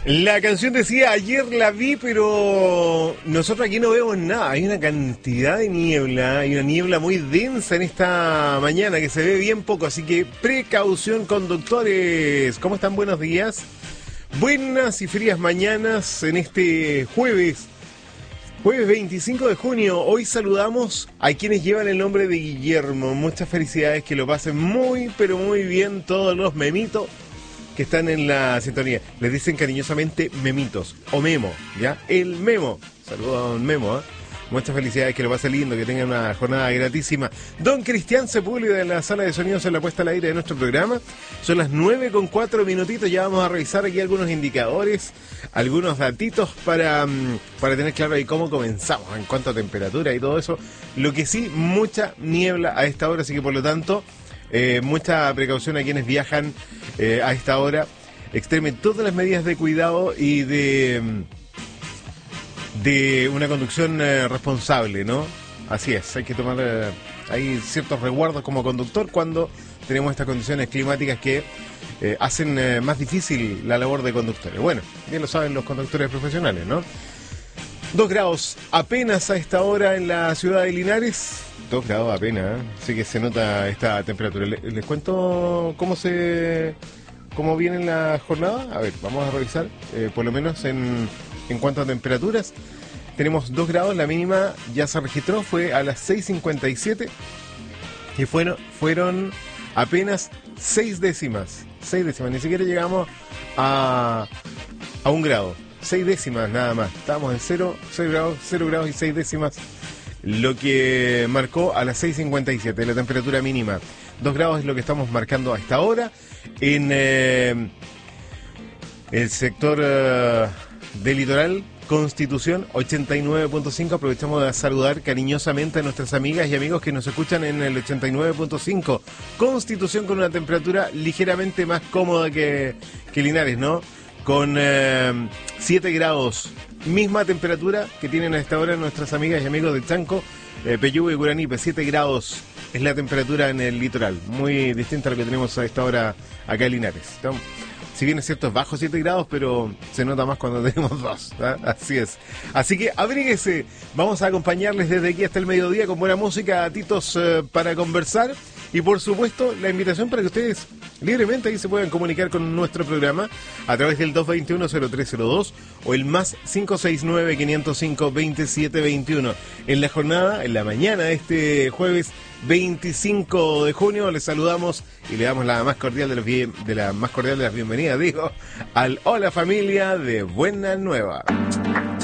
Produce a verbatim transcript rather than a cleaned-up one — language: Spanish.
La canción decía, ayer la vi, pero nosotros aquí no vemos nada. Hay una cantidad de niebla, hay una niebla muy densa en esta mañana que se ve bien poco, así que precaución, conductores. ¿Cómo están? Buenos días. Buenas y frías mañanas en este jueves, jueves veinticinco de junio. Hoy saludamos a quienes llevan el nombre de Guillermo. Muchas felicidades, que lo pasen muy, pero muy bien todos los memitos que están en la sintonía. Les dicen cariñosamente memitos o Memo, ¿ya? El Memo. Saludos a don Memo, ¿eh? Muchas felicidades, que lo pase lindo, que tengan una jornada gratísima. Don Cristian Sepúlveda de la sala de sonidos en la puesta al aire de nuestro programa. Son las nueve con cuatro minutitos. Ya vamos a revisar aquí algunos indicadores, algunos datitos para, para tener claro ahí cómo comenzamos en cuanto a temperatura y todo eso. Lo que sí, mucha niebla a esta hora, así que por lo tanto, eh, mucha precaución a quienes viajan eh, a esta hora. Extremen todas las medidas de cuidado y de... de una conducción eh, responsable, ¿no? Así es, hay que tomar, eh, hay ciertos resguardos como conductor cuando tenemos estas condiciones climáticas que eh, hacen eh, más difícil la labor de conductores. Bueno, bien lo saben los conductores profesionales, ¿no? Dos grados apenas a esta hora en la ciudad de Linares. Dos grados apenas, ¿eh? Así que se nota esta temperatura. Les, les cuento cómo se... cómo viene la jornada. A ver, vamos a revisar, eh, por lo menos en... En cuanto a temperaturas, tenemos dos grados, la mínima ya se registró, fue a las seis cincuenta y siete, y fueron, fueron apenas seis décimas, seis décimas, ni siquiera llegamos a, a un grado, seis décimas nada más, estábamos en cero, cero grados, cero grados y seis décimas, lo que marcó a las seis cincuenta y siete, la temperatura mínima, dos grados es lo que estamos marcando a esta hora, en eh, el sector... Eh, de Litoral, Constitución ochenta y nueve punto cinco. Aprovechamos de saludar cariñosamente a nuestras amigas y amigos que nos escuchan en el ochenta y nueve punto cinco. Constitución con una temperatura ligeramente más cómoda que, que Linares, ¿no? Con eh, siete grados. Misma temperatura que tienen a esta hora nuestras amigas y amigos de Chanco, eh, Peyúgue y Curanipe. siete grados es la temperatura en el litoral. Muy distinta a lo que tenemos a esta hora acá en Linares. ¿Estamos? Si bien es cierto, es bajo siete grados, pero se nota más cuando tenemos dos, ¿eh? Así es. Así que abríguese. Vamos a acompañarles desde aquí hasta el mediodía con buena música, datitos eh, para conversar. Y por supuesto, la invitación para que ustedes libremente ahí se puedan comunicar con nuestro programa a través del dos dos uno, cero tres cero dos o el más cinco seis nueve, quinientos cinco, veintisiete veintiuno. En la jornada, en la mañana de este jueves veinticinco de junio, les saludamos y le damos la más cordial de, los bien, de la más cordial de las bienvenidas, digo, al Hola Familia de Buena Nueva.